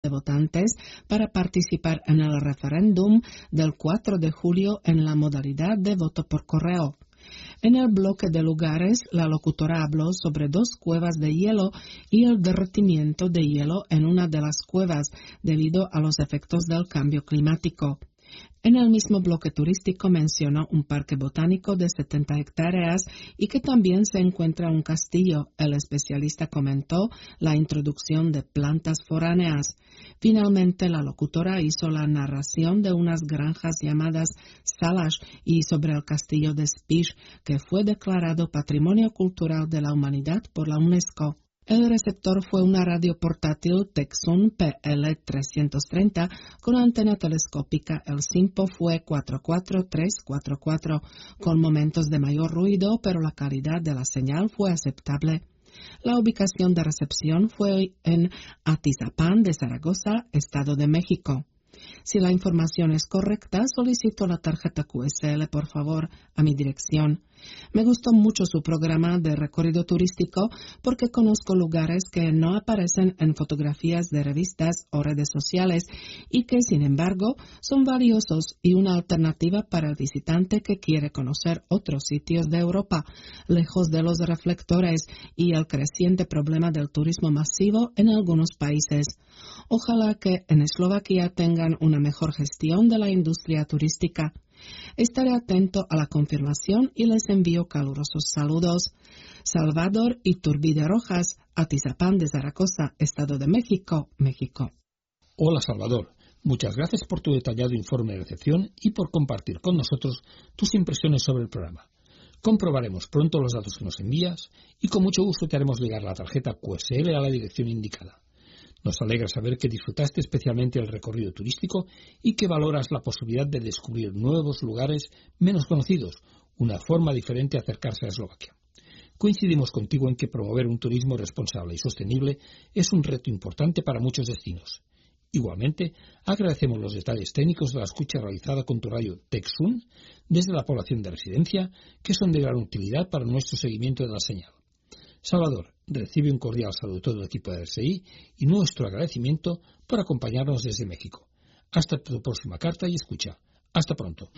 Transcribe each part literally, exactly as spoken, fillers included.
de votantes para participar en el referéndum del cuatro de julio en la modalidad de voto por correo. En el bloque de lugares, la locutora habló sobre dos cuevas de hielo y el derretimiento de hielo en una de las cuevas debido a los efectos del cambio climático. En el mismo bloque turístico mencionó un parque botánico de setenta hectáreas y que también se encuentra un castillo. El especialista comentó la introducción de plantas foráneas. Finalmente, la locutora hizo la narración de unas granjas llamadas Salash y sobre el castillo de Spiš, que fue declarado Patrimonio Cultural de la Humanidad por la UNESCO. El receptor fue una radio portátil Tecsun P L trescientos treinta con antena telescópica. El SINPO fue cuatro cuatro tres cuatro cuatro, con momentos de mayor ruido, pero la calidad de la señal fue aceptable. La ubicación de recepción fue en Atizapán de Zaragoza, Estado de México. Si la información es correcta, solicito la tarjeta Q S L, por favor, a mi dirección. Me gustó mucho su programa de recorrido turístico porque conozco lugares que no aparecen en fotografías de revistas o redes sociales y que, sin embargo, son valiosos y una alternativa para el visitante que quiere conocer otros sitios de Europa, lejos de los reflectores y el creciente problema del turismo masivo en algunos países. Ojalá que en Eslovaquia tengan una mejor gestión de la industria turística. Estaré atento a la confirmación y les envío calurosos saludos. Salvador Iturbide Rojas, Atizapán de Zaragoza, Estado de México, México. Hola Salvador, muchas gracias por tu detallado informe de recepción y por compartir con nosotros tus impresiones sobre el programa. Comprobaremos pronto los datos que nos envías y con mucho gusto te haremos llegar la tarjeta Q S L a la dirección indicada. Nos alegra saber que disfrutaste especialmente el recorrido turístico y que valoras la posibilidad de descubrir nuevos lugares menos conocidos, una forma diferente de acercarse a Eslovaquia. Coincidimos contigo en que promover un turismo responsable y sostenible es un reto importante para muchos destinos. Igualmente, agradecemos los detalles técnicos de la escucha realizada con tu radio Tecsun desde la población de residencia, que son de gran utilidad para nuestro seguimiento de la señal. Salvador, recibe un cordial saludo de todo el equipo de R S I y nuestro agradecimiento por acompañarnos desde México. Hasta tu próxima carta y escucha. Hasta pronto.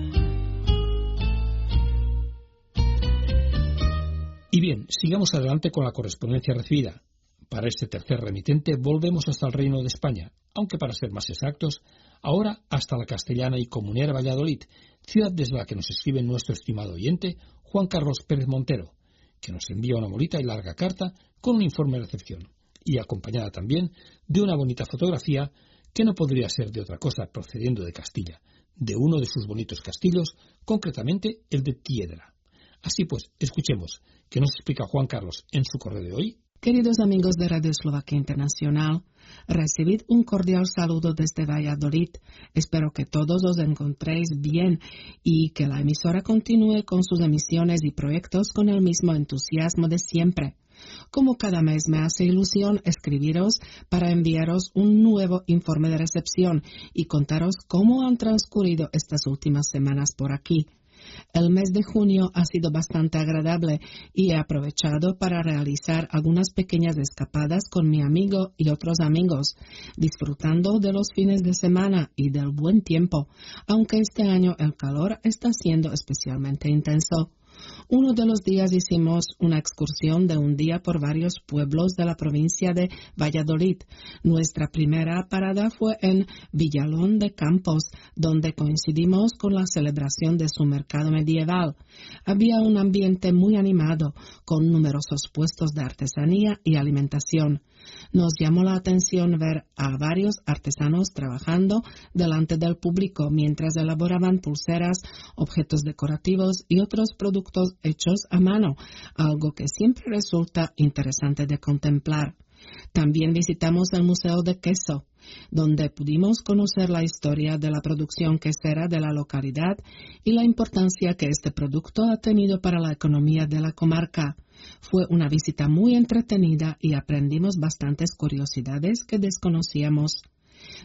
Y bien, sigamos adelante con la correspondencia recibida. Para este tercer remitente volvemos hasta el Reino de España, aunque para ser más exactos, ahora hasta la castellana y comunera Valladolid, ciudad desde la que nos escribe nuestro estimado oyente Juan Carlos Pérez Montero, que nos envía una bonita y larga carta con un informe de recepción, y acompañada también de una bonita fotografía que no podría ser de otra cosa procediendo de Castilla, de uno de sus bonitos castillos, concretamente el de Tiedra. Así pues, escuchemos qué nos explica Juan Carlos en su correo de hoy. Queridos amigos de Radio Eslovaquia Internacional, recibid un cordial saludo desde Valladolid. Espero que todos os encontréis bien y que la emisora continúe con sus emisiones y proyectos con el mismo entusiasmo de siempre. Como cada mes me hace ilusión escribiros para enviaros un nuevo informe de recepción y contaros cómo han transcurrido estas últimas semanas por aquí. El mes de junio ha sido bastante agradable y he aprovechado para realizar algunas pequeñas escapadas con mi amigo y otros amigos, disfrutando de los fines de semana y del buen tiempo, aunque este año el calor está siendo especialmente intenso. Uno de los días hicimos una excursión de un día por varios pueblos de la provincia de Valladolid. Nuestra primera parada fue en Villalón de Campos, donde coincidimos con la celebración de su mercado medieval. Había un ambiente muy animado, con numerosos puestos de artesanía y alimentación. Nos llamó la atención ver a varios artesanos trabajando delante del público mientras elaboraban pulseras, objetos decorativos y otros productos hechos a mano, algo que siempre resulta interesante de contemplar. También visitamos el Museo de Queso, donde pudimos conocer la historia de la producción quesera de la localidad y la importancia que este producto ha tenido para la economía de la comarca. Fue una visita muy entretenida y aprendimos bastantes curiosidades que desconocíamos.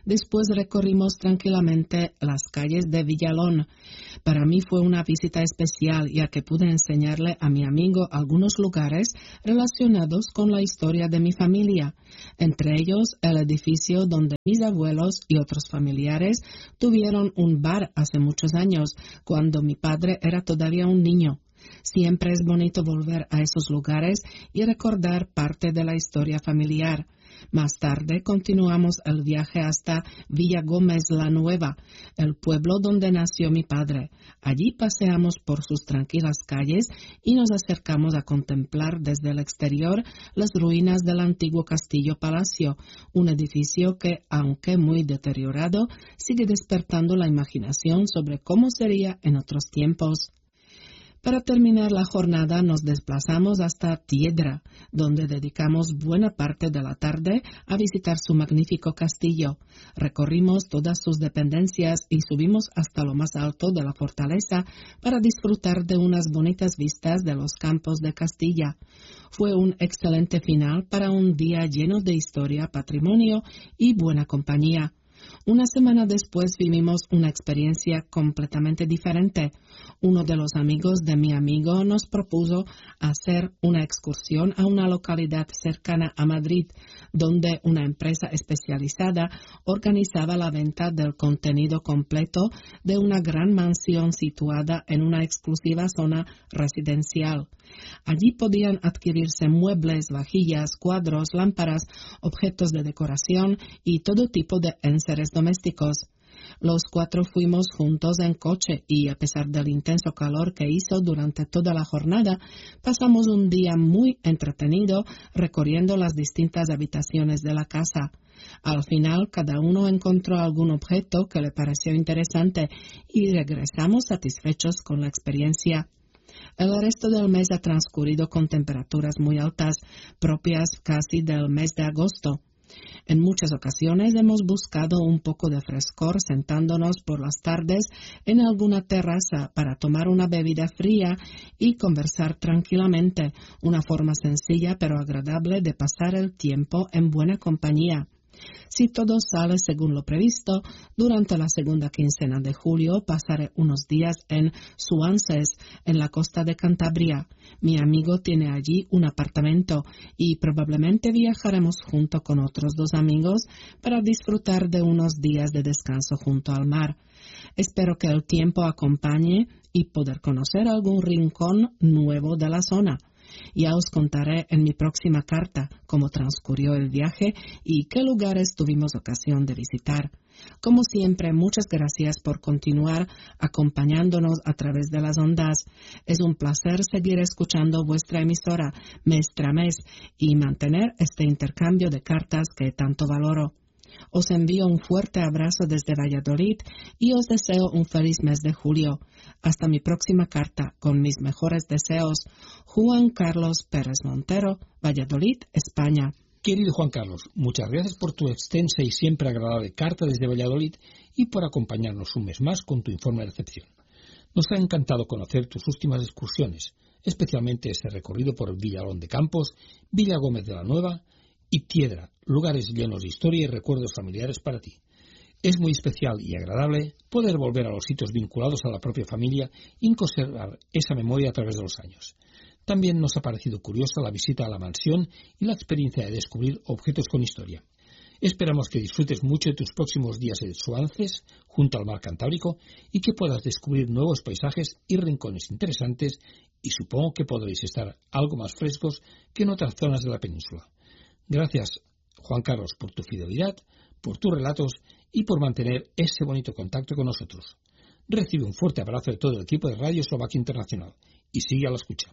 Después recorrimos tranquilamente las calles de Villalón. Para mí fue una visita especial, ya que pude enseñarle a mi amigo algunos lugares relacionados con la historia de mi familia, entre ellos el edificio donde mis abuelos y otros familiares tuvieron un bar hace muchos años, cuando mi padre era todavía un niño. Siempre es bonito volver a esos lugares y recordar parte de la historia familiar. Más tarde continuamos el viaje hasta Villa Gómez la Nueva, el pueblo donde nació mi padre. Allí paseamos por sus tranquilas calles y nos acercamos a contemplar desde el exterior las ruinas del antiguo Castillo Palacio, un edificio que, aunque muy deteriorado, sigue despertando la imaginación sobre cómo sería en otros tiempos. Para terminar la jornada nos desplazamos hasta Tiedra, donde dedicamos buena parte de la tarde a visitar su magnífico castillo. Recorrimos todas sus dependencias y subimos hasta lo más alto de la fortaleza para disfrutar de unas bonitas vistas de los campos de Castilla. Fue un excelente final para un día lleno de historia, patrimonio y buena compañía. Una semana después vivimos una experiencia completamente diferente. Uno de los amigos de mi amigo nos propuso hacer una excursión a una localidad cercana a Madrid, donde una empresa especializada organizaba la venta del contenido completo de una gran mansión situada en una exclusiva zona residencial. Allí podían adquirirse muebles, vajillas, cuadros, lámparas, objetos de decoración y todo tipo de enseres domésticos. Los cuatro fuimos juntos en coche y, a pesar del intenso calor que hizo durante toda la jornada, pasamos un día muy entretenido recorriendo las distintas habitaciones de la casa. Al final, cada uno encontró algún objeto que le pareció interesante y regresamos satisfechos con la experiencia. El resto del mes ha transcurrido con temperaturas muy altas, propias casi del mes de agosto. En muchas ocasiones hemos buscado un poco de frescor sentándonos por las tardes en alguna terraza para tomar una bebida fría y conversar tranquilamente, una forma sencilla pero agradable de pasar el tiempo en buena compañía. Si todo sale según lo previsto, durante la segunda quincena de julio pasaré unos días en Suances, en la costa de Cantabria. Mi amigo tiene allí un apartamento y probablemente viajaremos junto con otros dos amigos para disfrutar de unos días de descanso junto al mar. Espero que el tiempo acompañe y poder conocer algún rincón nuevo de la zona. Ya os contaré en mi próxima carta cómo transcurrió el viaje y qué lugares tuvimos ocasión de visitar. Como siempre, muchas gracias por continuar acompañándonos a través de las ondas. Es un placer seguir escuchando vuestra emisora mes tras mes y mantener este intercambio de cartas que tanto valoro. Os envío un fuerte abrazo desde Valladolid y os deseo un feliz mes de julio. Hasta mi próxima carta, con mis mejores deseos. Juan Carlos Pérez Montero, Valladolid, España. Querido Juan Carlos, muchas gracias por tu extensa y siempre agradable carta desde Valladolid y por acompañarnos un mes más con tu informe de recepción. Nos ha encantado conocer tus últimas excursiones, especialmente ese recorrido por Villalón de Campos, Villa Gómez de la Nueva y Tiedra, lugares llenos de historia y recuerdos familiares para ti. Es muy especial y agradable poder volver a los sitios vinculados a la propia familia y conservar esa memoria a través de los años. También nos ha parecido curiosa la visita a la mansión y la experiencia de descubrir objetos con historia. Esperamos que disfrutes mucho de tus próximos días en Suances, junto al mar Cantábrico, y que puedas descubrir nuevos paisajes y rincones interesantes, y supongo que podréis estar algo más frescos que en otras zonas de la península. Gracias, Juan Carlos, por tu fidelidad, por tus relatos y por mantener ese bonito contacto con nosotros. Recibe un fuerte abrazo de todo el equipo de Radio Eslovaquia Internacional y sigue a la escucha.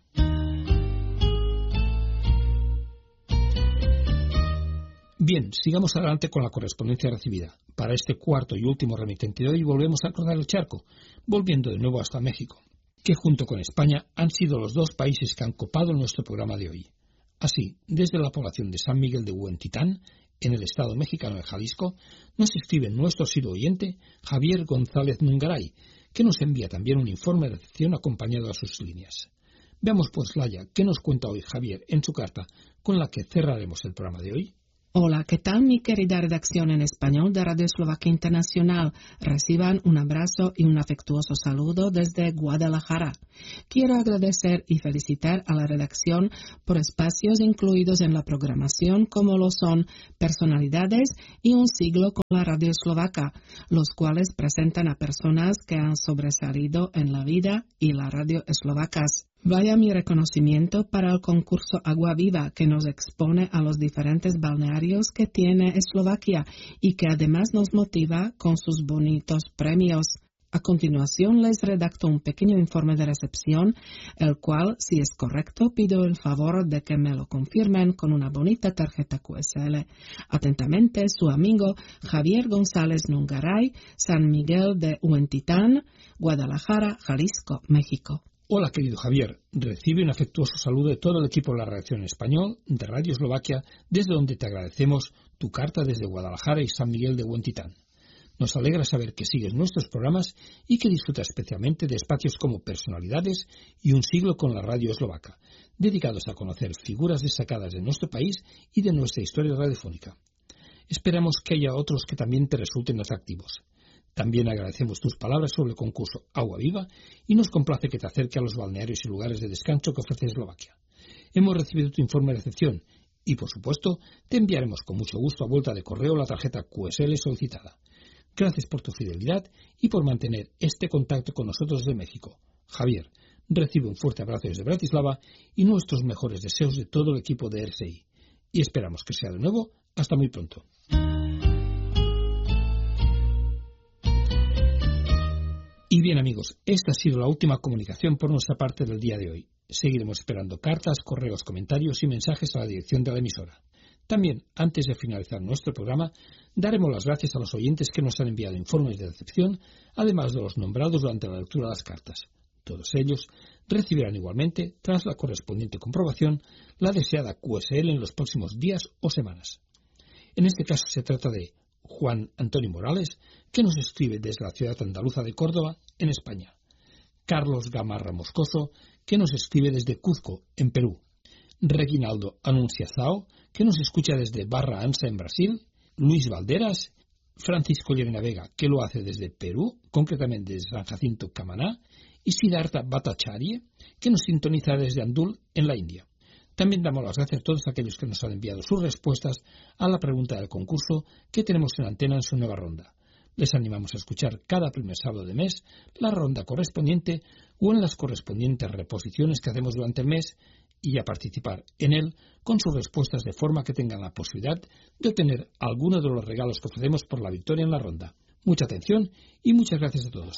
Bien, sigamos adelante con la correspondencia recibida. Para este cuarto y último remitente de hoy volvemos a cruzar el charco, volviendo de nuevo hasta México, que junto con España han sido los dos países que han copado nuestro programa de hoy. Así, desde la población de San Miguel de Huentitán, en el estado mexicano de Jalisco, nos escribe nuestro asiduo oyente Javier González Nungaray, que nos envía también un informe de recepción acompañado a sus líneas. Veamos pues, Laia, qué nos cuenta hoy Javier en su carta con la que cerraremos el programa de hoy. Hola, ¿qué tal mi querida redacción en español de Radio Eslovaquia Internacional? Reciban un abrazo y un afectuoso saludo desde Guadalajara. Quiero agradecer y felicitar a la redacción por espacios incluidos en la programación como lo son Personalidades y Un siglo con la Radio Eslovaca, los cuales presentan a personas que han sobresalido en la vida y la radio eslovacas. Vaya mi reconocimiento para el concurso Agua Viva, que nos expone a los diferentes balnearios que tiene Eslovaquia y que además nos motiva con sus bonitos premios. A continuación les redacto un pequeño informe de recepción, el cual, si es correcto, pido el favor de que me lo confirmen con una bonita tarjeta Q S L. Atentamente, su amigo Javier González Nungaray, San Miguel de Huentitán, Guadalajara, Jalisco, México. Hola, querido Javier. Recibe un afectuoso saludo de todo el equipo de la redacción en español de Radio Eslovaquia, desde donde te agradecemos tu carta desde Guadalajara y San Miguel de Huentitán. Nos alegra saber que sigues nuestros programas y que disfrutas especialmente de espacios como Personalidades y Un siglo con la radio eslovaca, dedicados a conocer figuras destacadas de nuestro país y de nuestra historia radiofónica. Esperamos que haya otros que también te resulten atractivos. También agradecemos tus palabras sobre el concurso Agua Viva y nos complace que te acerque a los balnearios y lugares de descanso que ofrece Eslovaquia. Hemos recibido tu informe de recepción y, por supuesto, te enviaremos con mucho gusto a vuelta de correo la tarjeta Q S L solicitada. Gracias por tu fidelidad y por mantener este contacto con nosotros desde México. Javier, recibe un fuerte abrazo desde Bratislava y nuestros mejores deseos de todo el equipo de R S I. Y esperamos que sea de nuevo. Hasta muy pronto. Y bien, amigos, esta ha sido la última comunicación por nuestra parte del día de hoy. Seguiremos esperando cartas, correos, comentarios y mensajes a la dirección de la emisora. También, antes de finalizar nuestro programa, daremos las gracias a los oyentes que nos han enviado informes de recepción, además de los nombrados durante la lectura de las cartas. Todos ellos recibirán igualmente, tras la correspondiente comprobación, la deseada Q S L en los próximos días o semanas. En este caso se trata de Juan Antonio Morales, que nos escribe desde la ciudad andaluza de Córdoba, en España. Carlos Gamarra Moscoso, que nos escribe desde Cuzco, en Perú. Reginaldo Anunciazao, que nos escucha desde Barra Ansa, en Brasil. Luis Valderas, Francisco Llerena Vega, que lo hace desde Perú, concretamente desde San Jacinto, Camaná. Y Siddhartha Bhattacharya, que nos sintoniza desde Andul, en la India. También damos las gracias a todos aquellos que nos han enviado sus respuestas a la pregunta del concurso que tenemos en antena en su nueva ronda. Les animamos a escuchar cada primer sábado de mes la ronda correspondiente o en las correspondientes reposiciones que hacemos durante el mes y a participar en él con sus respuestas de forma que tengan la posibilidad de obtener alguno de los regalos que ofrecemos por la victoria en la ronda. Mucha atención y muchas gracias a todos.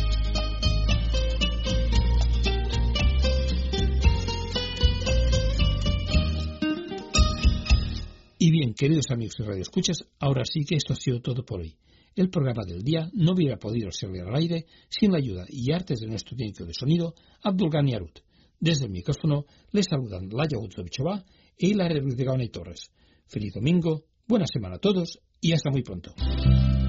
Y bien, queridos amigos y radioescuchas, ahora sí que esto ha sido todo por hoy. El programa del día no hubiera podido salir al aire sin la ayuda y artes de nuestro técnico de sonido, Abdulgani Arut. Desde el micrófono les saludan Laia Gutzovichova e Hilaria Ruiz de Gaona y Torres. Feliz domingo, buena semana a todos y hasta muy pronto.